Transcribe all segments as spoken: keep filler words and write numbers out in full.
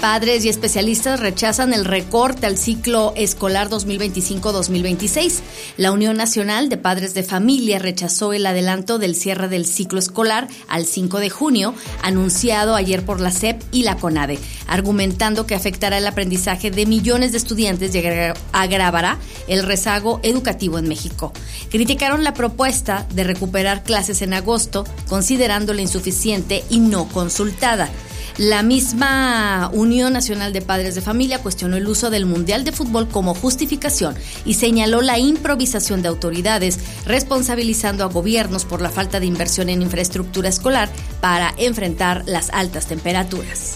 Padres y especialistas rechazan el recorte al ciclo escolar dos mil veinticinco dos mil veintiséis. La Unión Nacional de Padres de Familia rechazó el adelanto del cierre del ciclo escolar al cinco de junio, anunciado ayer por la S E P y la CONADE, argumentando que afectará el aprendizaje de millones de estudiantes y agravará el rezago educativo en México. Criticaron la propuesta de recuperar clases en agosto, considerándola insuficiente y no consultada. La misma Unión Nacional de Padres de Familia cuestionó el uso del Mundial de Fútbol como justificación y señaló la improvisación de autoridades, responsabilizando a gobiernos por la falta de inversión en infraestructura escolar para enfrentar las altas temperaturas.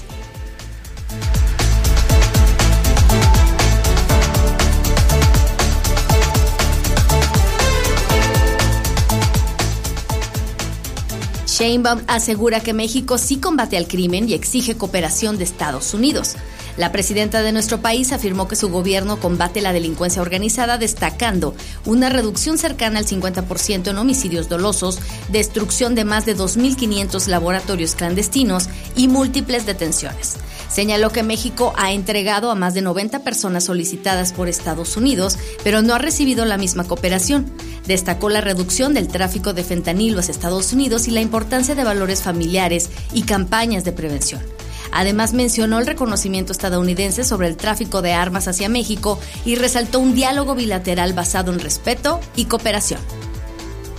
Sheinbaum asegura que México sí combate al crimen y exige cooperación de Estados Unidos. La presidenta de nuestro país afirmó que su gobierno combate la delincuencia organizada, destacando una reducción cercana al cincuenta por ciento en homicidios dolosos, destrucción de más de dos mil quinientos laboratorios clandestinos y múltiples detenciones. Señaló que México ha entregado a más de noventa personas solicitadas por Estados Unidos, pero no ha recibido la misma cooperación. Destacó la reducción del tráfico de fentanilo hacia Estados Unidos y la importancia de valores familiares y campañas de prevención. Además, mencionó el reconocimiento estadounidense sobre el tráfico de armas hacia México y resaltó un diálogo bilateral basado en respeto y cooperación.